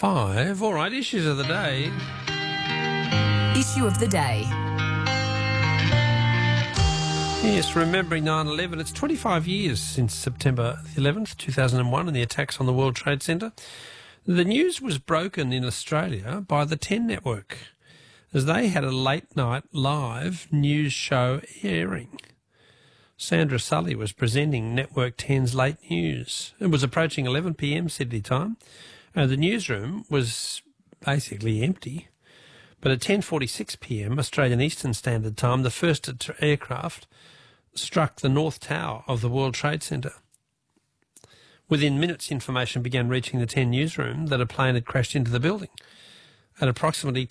5. All right, issues of the day. Issue of the day. Yes, remembering 9/11. It's 25 years since September 11th, 2001 and the attacks on the World Trade Center. The news was broken in Australia by the 10 network as they had a late-night live news show airing. Sandra Sully was presenting Network 10's late news. It was approaching 11 p.m. Sydney time, and the newsroom was basically empty. But at 10:46 p.m. Australian Eastern Standard Time, the first aircraft struck the North Tower of the World Trade Center. Within minutes, information began reaching the 10 newsroom that a plane had crashed into the building. At approximately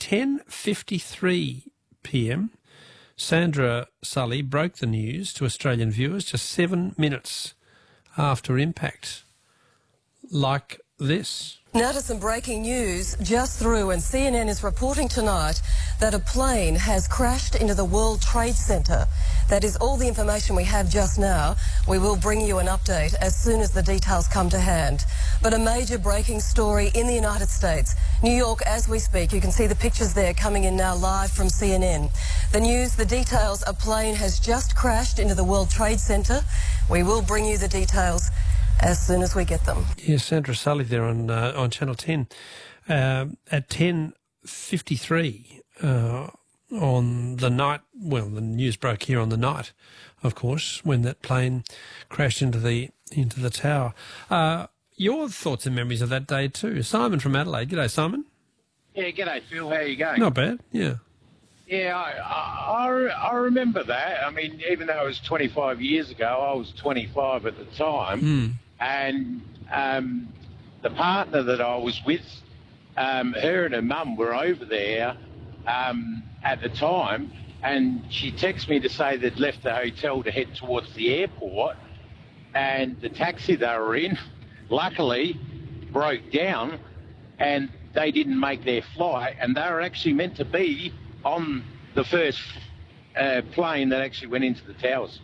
10:53 p.m, Sandra Sully broke the news to Australian viewers just 7 minutes after impact. Like this. Now to some breaking news just through, and CNN is reporting tonight that a plane has crashed into the World Trade Center. That is all the information we have just now. We will bring you an update as soon as the details come to hand. But a major breaking story in the United States. New York, as we speak, you can see the pictures there coming in now live from CNN. The news, the details, a plane has just crashed into the World Trade Center. We will bring you the details as soon as we get them. Yes, Sandra Sully there on Channel 10. At 10:53 on the night, well, the news broke here on the night, of course, when that plane crashed into the tower. Your thoughts and memories of that day too. Simon from Adelaide. G'day, Simon. Yeah, g'day, Phil. How you going? Not bad, yeah. Yeah, I remember that. I mean, even though it was 25 years ago, I was 25 at the time. And the partner that I was with, her and her mum were over there at the time, and she texted me to say they'd left the hotel to head towards the airport, and the taxi they were in, luckily, broke down, and they didn't make their flight, and they were actually meant to be on the first plane that actually went into the towers.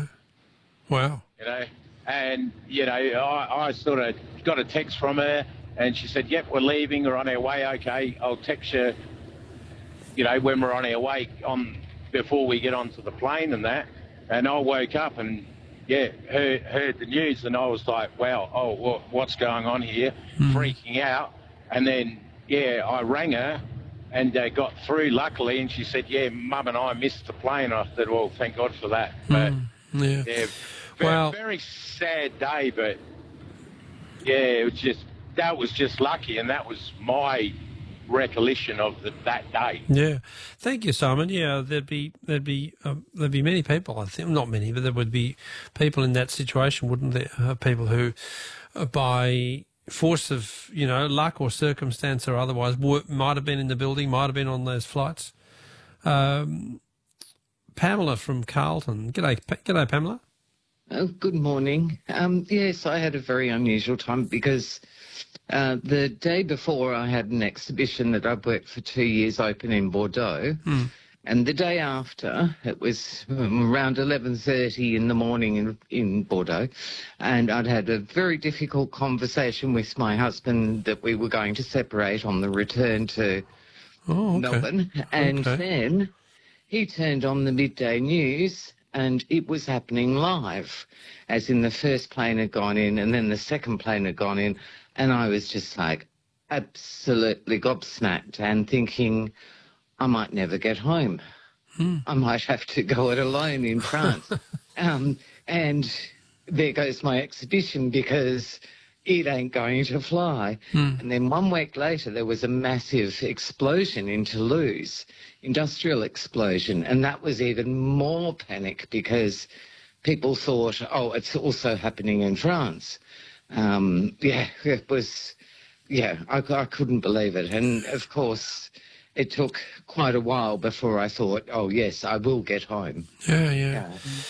Wow. You know, and, you know, I sort of got a text from her, and she said, yep, we're leaving, we're on our way, okay, I'll text you, you know, when we're on our way before we get onto the plane and that. And I woke up and, yeah, heard the news, and I was like, wow, what's going on here? Freaking out. And then, yeah, I rang her and got through, luckily, and she said, yeah, Mum and I missed the plane. I said, well, thank God for that. But, yeah, very sad day, but, yeah, that was just lucky, and that was my recollection of that day. Yeah, thank you, Simon. Yeah, there'd be many people. I think not many, but there would be people in that situation, wouldn't there? People who, by force of luck or circumstance or otherwise, might have been in the building, might have been on those flights. Pamela from Carlton. G'day, Pamela. Oh, good morning. Yes, I had a very unusual time because the day before I had an exhibition that I've worked for 2 years open in Bordeaux, and the day after, it was around 11:30 in the morning in Bordeaux, and I'd had a very difficult conversation with my husband that we were going to separate on the return to Melbourne, and then he turned on the midday news, and it was happening live, as in the first plane had gone in and then the second plane had gone in, and I was just like absolutely gobsmacked and thinking I might never get home. I might have to go it alone in France. And there goes my exhibition because it ain't going to fly. And then 1 week later, there was a massive explosion in Toulouse, industrial explosion, and that was even more panic because people thought, oh, it's also happening in France. It was, I couldn't believe it. And, of course, it took quite a while before I thought, oh, yes, I will get home. Yeah.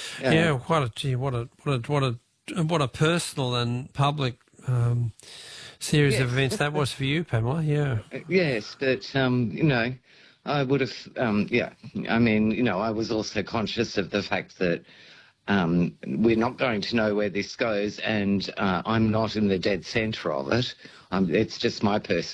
What a personal and public series of events that was for you, Pamela. Yeah. Yes, but I would have. I was also conscious of the fact that we're not going to know where this goes, and I'm not in the dead centre of it. It's just my personal